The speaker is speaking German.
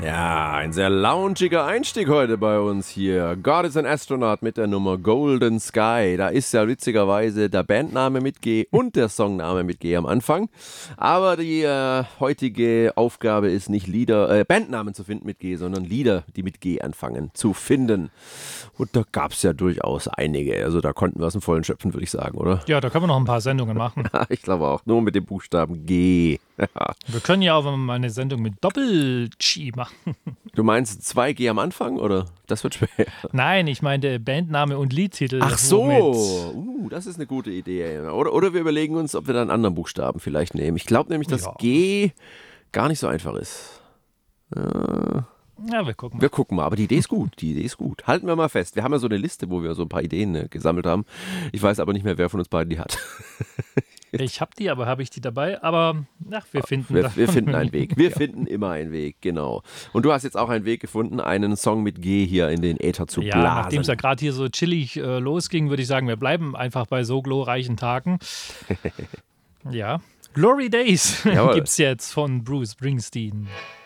Ja, ein sehr launchiger Einstieg heute bei uns hier. God is an Astronaut mit der Nummer Golden Sky. Da ist ja witzigerweise der Bandname mit G und der Songname mit G am Anfang. Aber die heutige Aufgabe ist nicht Bandnamen zu finden mit G, sondern Lieder, die mit G anfangen, zu finden. Und da gab es ja durchaus einige. Also da konnten wir aus dem Vollen schöpfen, würde ich sagen, oder? Ja, da können wir noch ein paar Sendungen machen. Ich glaube auch. Nur mit dem Buchstaben G. Wir können ja auch mal eine Sendung mit Doppel-G machen. Du meinst 2G am Anfang, oder? Das wird schwer. Nein, ich meinte Bandname und Liedtitel. Ach so, das ist eine gute Idee. Oder wir überlegen uns, ob wir da einen anderen Buchstaben vielleicht nehmen. Ich glaube nämlich, dass G gar nicht so einfach ist. Ja, wir gucken mal. Wir gucken mal, aber die Idee ist gut. Halten wir mal fest. Wir haben ja so eine Liste, wo wir so ein paar Ideen gesammelt haben. Ich weiß aber nicht mehr, wer von uns beiden die hat. Ich habe die, aber habe ich die dabei? Aber wir finden wir finden einen Weg. Wir finden immer einen Weg, genau. Und du hast jetzt auch einen Weg gefunden, einen Song mit G hier in den Äther zu blasen. Ja, nachdem es ja gerade hier so chillig losging, würde ich sagen, wir bleiben einfach bei so glorreichen Tagen. Ja, Glory Days gibt es jetzt von Bruce Springsteen.